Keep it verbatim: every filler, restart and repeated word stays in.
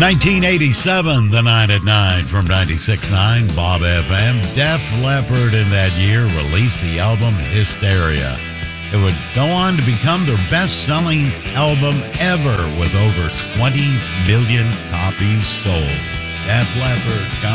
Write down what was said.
nineteen eighty-seven, The Night at Nine from ninety-six point nine Bob F M. Def Leppard in that year released the album Hysteria. It would go on to become their best-selling album ever with over twenty million copies sold. Def Leppard